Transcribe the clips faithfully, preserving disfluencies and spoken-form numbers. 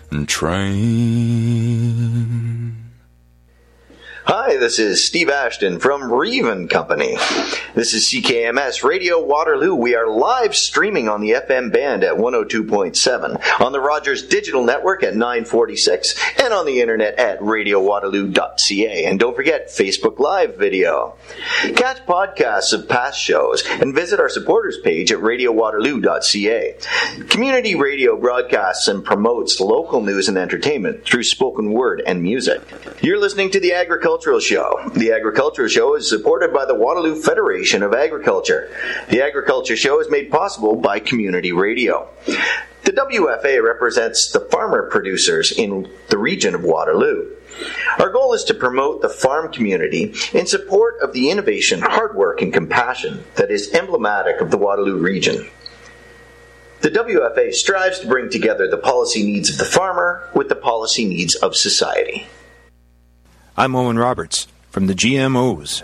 train. Hi, this is Steve Ashton from Reeve and Company. This is C K M S Radio Waterloo. We are live streaming on the F M band at one oh two point seven, on the Rogers Digital Network at nine forty-six, and on the internet at radio waterloo dot c a. And don't forget Facebook Live video. Catch podcasts of past shows and visit our supporters page at radio waterloo dot c a. Community radio broadcasts and promotes local news and entertainment through spoken word and music. You're listening to the Agricultural Show. The Agricultural Show is supported by the Waterloo Federation of Agriculture. The Agriculture Show is made possible by community radio. The W F A represents the farmer producers in the region of Waterloo. Our goal is to promote the farm community in support of the innovation, hard work, and compassion that is emblematic of the Waterloo region. The W F A strives to bring together the policy needs of the farmer with the policy needs of society. I'm Owen Roberts from the G M Os.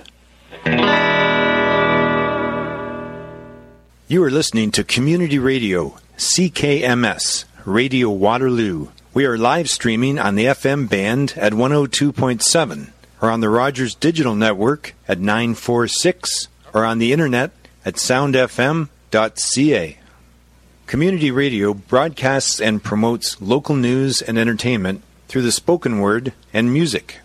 You are listening to Community Radio, C K M S, Radio Waterloo. We are live streaming on the F M band at one oh two point seven, or on the Rogers Digital Network at nine forty-six, or on the internet at sound f m dot c a. Community Radio broadcasts and promotes local news and entertainment through the spoken word and music.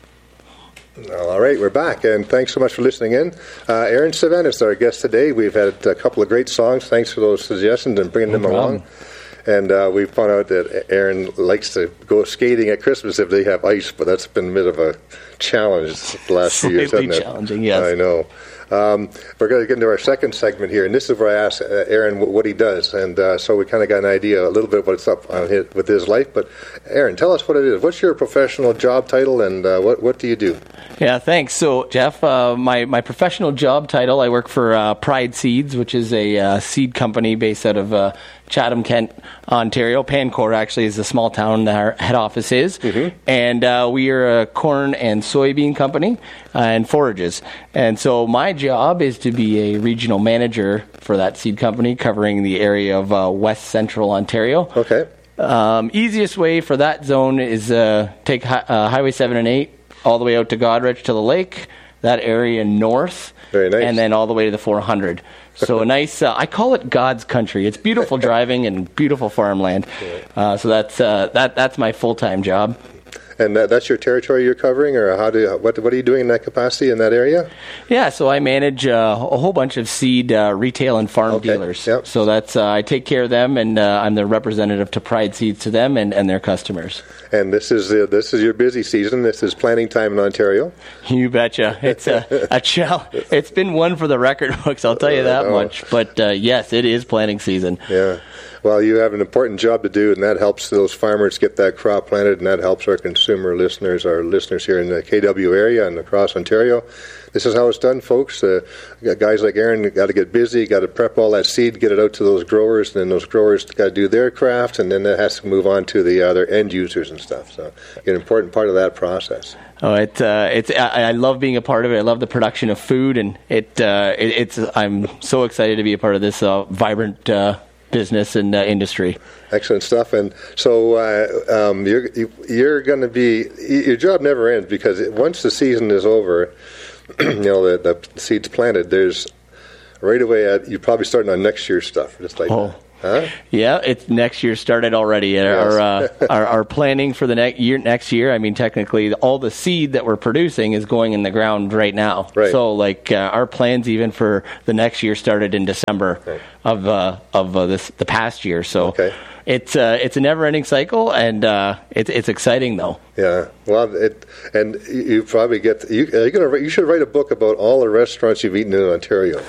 All right, we're back, and thanks so much for listening in. Uh, Aaron Savannah is our guest today. We've had a couple of great songs. Thanks for those suggestions and bringing no them problem. along. And uh, we found out that Aaron likes to go skating at Christmas if they have ice, but that's been a bit of a challenge the last few years, hasn't it? Challenging, yes. I know. Um, we're going to get into our second segment here, and this is where I asked uh, Aaron what, what he does, and uh, so we kind of got an idea a little bit what's up on his, with his life. But Aaron, tell us what it is. What's your professional job title, and uh, what what do you do? Yeah, thanks. So, Jeff, uh, my my professional job title, I work for uh, Pride Seeds, which is a uh, seed company based out of uh, Chatham, Kent, Ontario. Pancor actually is a small town that our head office is, mm-hmm. and uh, we are a corn and soybean company uh, and forages. And so my job is to be a regional manager for that seed company, covering the area of uh, West Central Ontario. Okay. Um, easiest way for that zone is uh, take hi- uh, Highway seven and eight all the way out to Godrich to the lake, that area north, Very nice. and then all the way to the four hundred. So a nice, uh, I call it God's country. It's beautiful driving and beautiful farmland. Uh, so that's uh, that that's my full-time job. And that, that's your territory you're covering, or how do you, what what are you doing in that capacity in that area? Yeah, so I manage uh, a whole bunch of seed uh, retail and farm okay. dealers. Yep. So that's uh, I take care of them, and uh, I'm the representative to Pride Seeds to them and, and their customers. And this is uh, this is your busy season. This is planting time in Ontario. You betcha. It's a, a challenge. It's been one for the record books, I'll tell you that oh. much. But uh, yes, it is planting season. Yeah. Well, you have an important job to do, and that helps those farmers get that crop planted, and that helps our consumer listeners, our listeners here in the K W area and across Ontario. This is how it's done, folks. Uh, guys like Aaron got to get busy, got to prep all that seed, get it out to those growers, and then those growers got to do their craft, and then it has to move on to the other end users and stuff. So, an important part of that process. Oh, it, uh, it's I, I love being a part of it. I love the production of food, and it, uh, it it's I'm so excited to be a part of this uh, vibrant uh, business and uh, industry. Excellent stuff. And so uh, um, you're you're going to be your job never ends, because it, once the season is over, you know the, the seeds planted. There's right away at, you're probably starting on next year's stuff, just like oh. that. Huh? Yeah, it's next year started already. Yes. Our, uh, our our planning for the next year. Next year, I mean, technically, all the seed that we're producing is going in the ground right now. Right. So, like, uh, our plans even for the next year started in December right. of uh, of uh, this the past year. So, okay. it's uh, it's a never-ending cycle, and uh, it's it's exciting though. Yeah, well, it and you probably get you. You're gonna you should write a book about all the restaurants you've eaten in Ontario.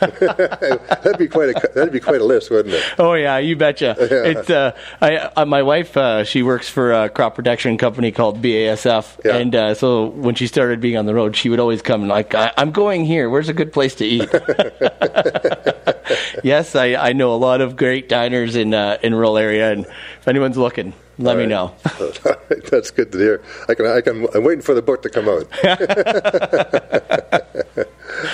that'd be quite a that'd be quite a list, wouldn't it? Oh yeah, you betcha. Yeah. It's uh, I uh, my wife uh, she works for a crop protection company called B A S F, yeah. and uh, so when she started being on the road, she would always come like, I, I'm going here. Where's a good place to eat? Yes, I, I know a lot of great diners in uh, in rural area, and if anyone's looking, let All me right. know. That's good to hear. I can I can I'm waiting for the book to come out.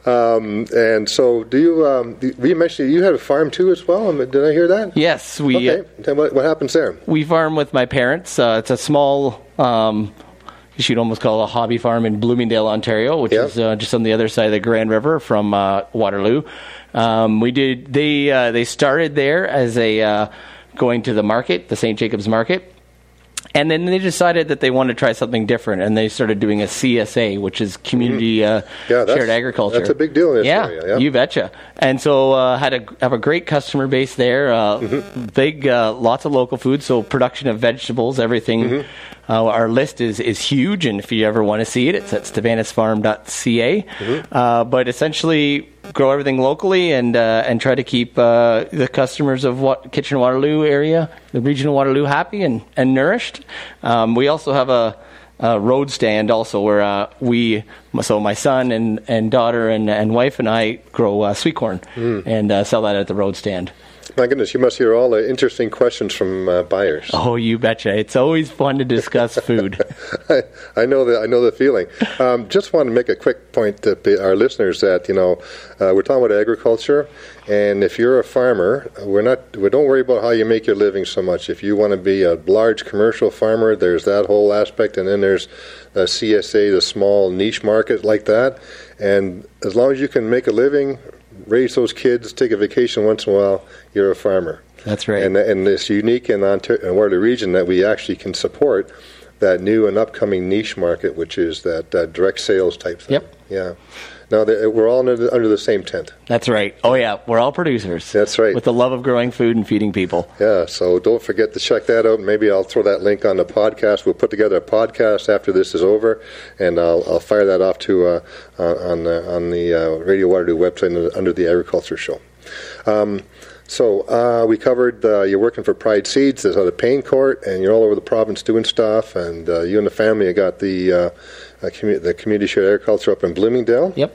Um, and so, do you? Um, you mentioned you had a farm too as well. Did I hear that? Yes, we. Okay. Uh, what, what happens there? We farm with my parents. Uh, it's a small. Um, you should almost call it a hobby farm in Bloomingdale, Ontario, which yeah. is uh, just on the other side of the Grand River from uh, Waterloo. Um, we did. They uh, they started there as a uh, going to the market, the Saint Jacobs Market. And then they decided that they wanted to try something different, and they started doing a C S A, which is Community uh, yeah, Shared Agriculture. That's a big deal in this yeah, area. Yeah, you betcha. And so uh, had a have a great customer base there. Uh, mm-hmm. Big, uh, lots of local food, so production of vegetables, everything. Mm-hmm. Uh, our list is, is huge, and if you ever want to see it, it's at stavanis farm dot c a. Mm-hmm. Uh, but essentially, grow everything locally and uh, and try to keep uh, the customers of what Kitchener Waterloo area, the region of Waterloo, happy and, and nourished. Um, we also have a, a road stand also where uh, we, so my son and, and daughter and, and wife and I grow uh, sweet corn mm. and uh, sell that at the road stand. My goodness, you must hear all the interesting questions from uh, buyers. Oh, you betcha! It's always fun to discuss food. I, I know the I know the feeling. Um, just want to make a quick point to our listeners that you know uh, we're talking about agriculture, and if you're a farmer, we're not. We don't worry about how you make your living so much. If you want to be a large commercial farmer, there's that whole aspect, and then there's a C S A, the small niche market like that. And as long as you can make a living, raise those kids, take a vacation once in a while, you're a farmer. That's right. And, and it's unique in the Waterloo region that we actually can support that new and upcoming niche market, which is that uh, direct sales type thing. Yep. Yeah. Now, we're all under the, under the same tent. That's right. Oh, yeah. We're all producers. That's right. With the love of growing food and feeding people. Yeah. So don't forget to check that out. Maybe I'll throw that link on the podcast. We'll put together a podcast after this is over, and I'll, I'll fire that off to uh, on the, on the uh, Radio Waterloo website under the Agriculture Show. Um, so uh, we covered uh, you're working for Pride Seeds. There's out of Pain Court, and you're all over the province doing stuff. And uh, you and the family have got the uh, uh, commu- the Community Shared Agriculture up in Bloomingdale. Yep.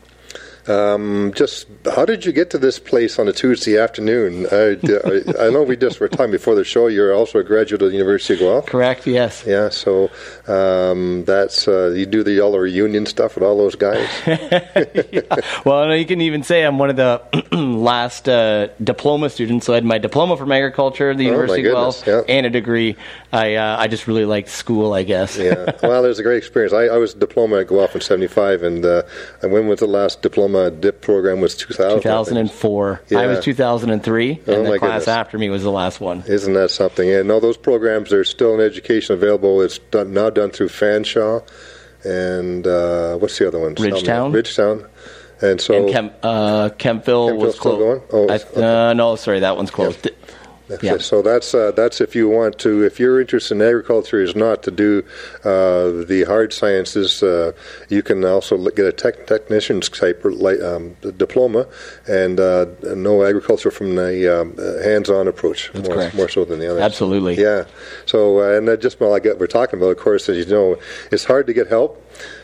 Um, just how did you get to this place on a Tuesday afternoon? I, I know we just were talking before the show. You're also a graduate of the University of Guelph. Correct. Yes. Yeah. So um, that's uh, you do the all the reunion stuff with all those guys. Yeah. Well, you can even say I'm one of the last uh, diploma students. So I had my diploma from agriculture at the Oh, University my of Guelph goodness, yeah. and a degree. I uh, I just really liked school, I guess. Yeah. Well, there's a great experience. I, I was a diploma at Guelph in seventy-five, and uh, and when was the last diploma D I P program? Was two thousand. two thousand four. Yeah. I was two thousand three, Oh, and the my class goodness. after me was the last one. Isn't that something? And all those programs are still in education available. It's done, now done through Fanshawe, and uh, what's the other one? Ridgetown. Ridgetown. And so And Kemp, uh, Kempville Kempville's was still closed. going? Oh, I, okay. uh, no, sorry, that one's closed. That's Yeah. it. So that's uh, that's if you want to, if your interest in agriculture is not to do uh, the hard sciences, uh, you can also get a tech, technician's type like, um, diploma and uh, know agriculture from the um, hands-on approach. That's more, correct. more so than the others. Absolutely. Yeah. So uh, and that just well, like we're talking about, of course, as you know, it's hard to get help.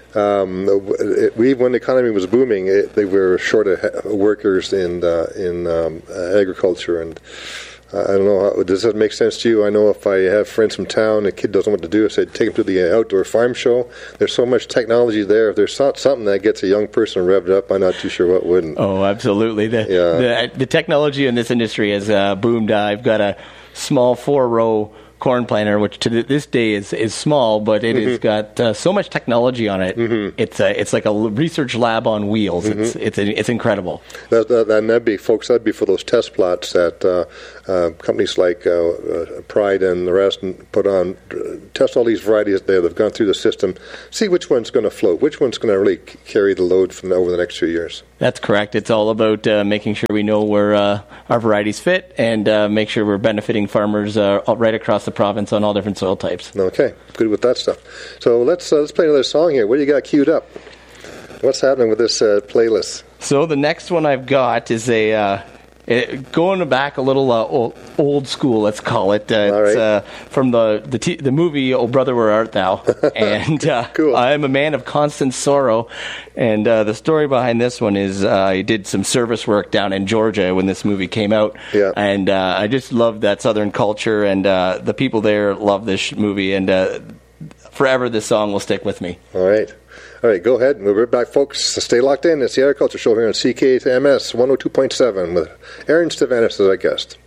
Um, it, we, when the economy was booming, it, they were short of workers in uh, in um, agriculture, and uh, I don't know. How, does that make sense to you? I know if I have friends from town, a kid doesn't know what to do, I say take him to the outdoor farm show. There's so much technology there. If there's something that gets a young person revved up, I'm not too sure what wouldn't. Oh, absolutely. The Yeah. the, the technology in this industry has uh, boomed. Uh, I've got a small four-row corn planter, which to this day is, is small, but it Mm-hmm. has got uh, so much technology on it. Mm-hmm. It's a, it's like a l- research lab on wheels. Mm-hmm. It's it's it's incredible. That, that, and that'd be, folks, that'd be for those test plots that uh, uh, companies like uh, uh, Pride and the rest put on, uh, test all these varieties there that have gone through the system, see which one's going to float, which one's going to really c- carry the load from over the next few years. That's correct. It's all about uh, making sure we know where uh, our varieties fit and uh, make sure we're benefiting farmers uh, right across the province on all different soil types. Okay, good with that stuff. So let's uh, let's play another song here. What do you got queued up? What's happening with this uh, playlist? So the next one I've got is a uh, it, going back a little uh, old, old school, let's call it. Uh, All it's right. uh, from the the, t- the movie "Oh Brother, Where Art Thou?" And uh, Cool. I'm a man of constant sorrow. And uh, the story behind this one is uh, I did some service work down in Georgia when this movie came out, Yeah. and uh, I just loved that Southern culture, and uh, the people there love this sh- movie, and uh, forever this song will stick with me. All right. All right, go ahead. We'll be right back, folks. Stay locked in. It's the Agriculture Show here on C K M S one oh two point seven with Aaron Stavanis as our guest.